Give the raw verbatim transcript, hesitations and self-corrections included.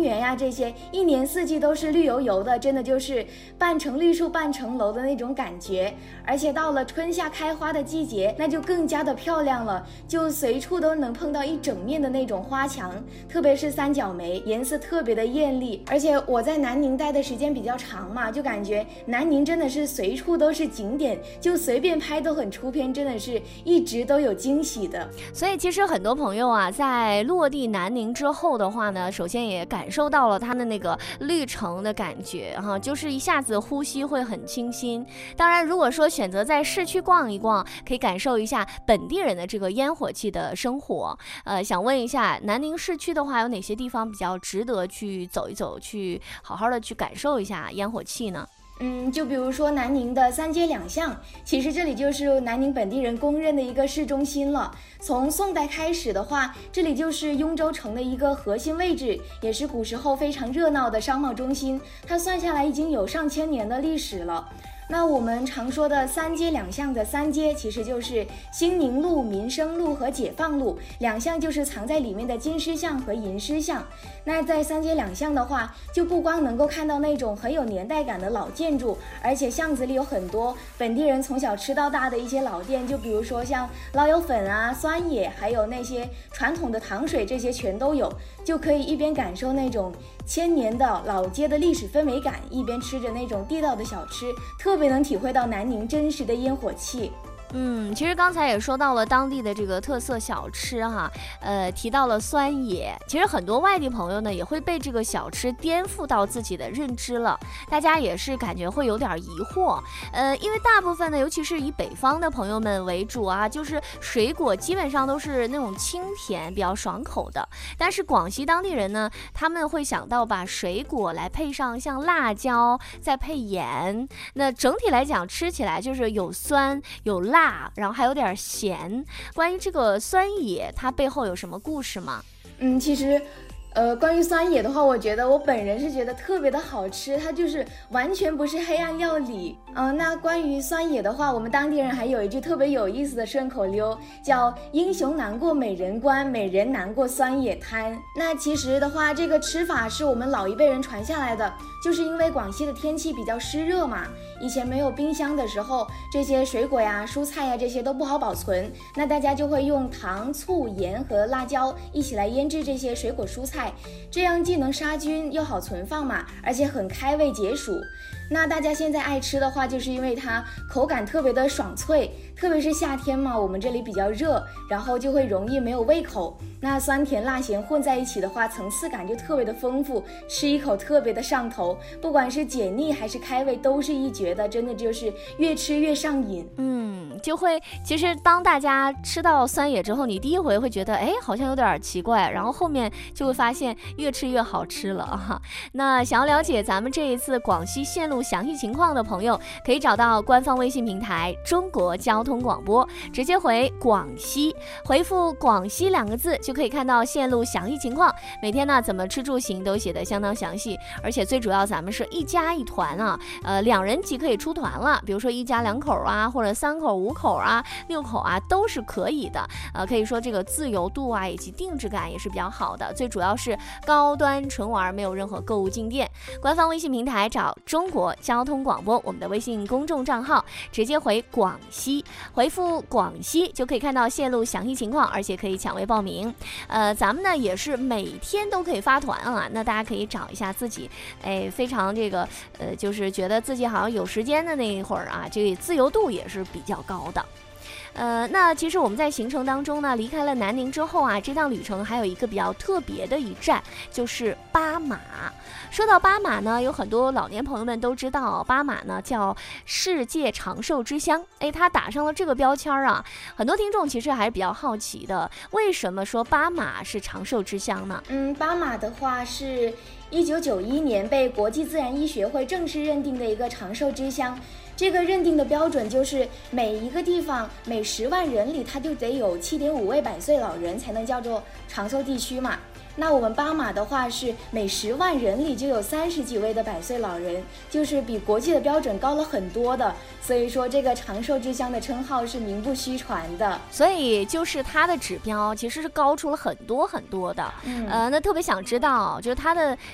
园呀，这些一年四季都是绿油油的，真的就是半城绿树半城楼的那种感觉。而且到了春夏开花的季节，那就更加的漂亮了，就随处都能碰到一整面的那种花墙，特别是三角梅，颜色特别的艳丽。而且我在南宁待的时间比较长嘛，就感觉南宁真的是随处都是景点，就随便拍都很出片，真的是一直都有惊喜的。 所以其实很多朋友啊，在落地南宁之后的话呢，首先也感受到了它的那个绿城的感觉哈，就是一下子呼吸会很清新。当然如果说选择在市区逛一逛，可以感受一下本地人的这个烟火气的生活。呃，想问一下，南宁市区的话有哪些地方比较值得去走一走，去好好的去感受一下烟火气呢？ 嗯，就比如说南宁的三街两巷，其实这里就是南宁本地人公认的一个市中心了。从宋代开始的话，这里就是雍州城的一个核心位置，也是古时候非常热闹的商贸中心，它算下来已经有上千年的历史了。那我们常说的三街两巷的三街，其实就是兴宁路、民生路和解放路，两巷就是藏在里面的金狮巷和银狮巷。那在三街两巷的话，就不光能够看到那种很有年代感的老建筑，而且巷子里有很多本地人从小吃到大的一些老店，就比如说像老友粉啊、酸野，还有那些传统的糖水，这些全都有，就可以一边感受那种千年的老街的历史氛围感，一边吃着那种地道的小吃，特别能体会到南宁真实的烟火气。 嗯，其实刚才也说到了当地的这个特色小吃哈，呃，提到了酸野，其实很多外地朋友呢也会被这个小吃颠覆到自己的认知了，大家也是感觉会有点疑惑，呃，因为大部分呢，尤其是以北方的朋友们为主啊，就是水果基本上都是那种清甜比较爽口的，但是广西当地人呢，他们会想到把水果来配上像辣椒，再配盐，那整体来讲吃起来就是有酸有辣，然后还有点咸。关于这个酸野，它背后有什么故事吗？ 嗯，其实呃，关于酸野的话，我觉得我本人是觉得特别的好吃，它就是完全不是黑暗料理。嗯、呃，那关于酸野的话，我们当地人还有一句特别有意思的顺口溜，叫英雄难过美人关，美人难过酸野滩。那其实的话，这个吃法是我们老一辈人传下来的，就是因为广西的天气比较湿热嘛，以前没有冰箱的时候，这些水果呀、蔬菜呀这些都不好保存，那大家就会用糖、醋、盐和辣椒一起来腌制这些水果蔬菜，这样既能杀菌又好存放嘛，而且很开胃解暑。那大家现在爱吃的话，就是因为它口感特别的爽脆，特别是夏天嘛，我们这里比较热，然后就会容易没有胃口。那酸甜辣咸混在一起的话，层次感就特别的丰富，吃一口特别的上头，不管是解腻还是开胃都是一绝的，真的就是越吃越上瘾。 嗯，就会其实当大家吃到酸野之后，你第一回会觉得哎好像有点奇怪，然后后面就会发现越吃越好吃了啊。那想要了解咱们这一次广西线路详细情况的朋友，可以找到官方微信平台中国交通广播，直接回广西，回复广西两个字就可以看到线路详细情况。每天呢怎么吃住行都写得相当详细，而且最主要咱们是一家一团啊，呃两人即可以出团了，比如说一家两口啊，或者三口五口啊六口啊都是可以的。呃可以说这个自由度啊以及定制感也是比较好的，最主要是高端纯玩，没有任何购物进店。官方微信平台找中国交通广播，我们的微信公众账号直接回广西，回复广西就可以看到线路详细情况，而且可以抢位报名。呃咱们呢也是每天都可以发团啊，那大家可以找一下自己哎非常这个呃就是觉得自己好像有时间的那一会儿啊，这个自由度也是比较高的。呃，那其实我们在行程当中呢，离开了南宁之后啊，这趟旅程还有一个比较特别的一站，就是巴马。说到巴马呢，有很多老年朋友们都知道，巴马呢叫世界长寿之乡，哎，它打上了这个标签啊。很多听众其实还是比较好奇的，为什么说巴马是长寿之乡呢？ 嗯，巴马的话是一九九一年被国际自然医学会正式认定的一个长寿之乡。这个认定的标准就是每一个地方每十万人里，它就得有七点五位百岁老人才能叫做长寿地区嘛。那我们巴马的话是每十万人里就有三十几位的百岁老人，就是比国际的标准高了很多的，所以说这个长寿之乡的称号是名不虚传的。 所以就是它的指标其实是高出了很多很多的。嗯、呃，那特别想知道，就是它的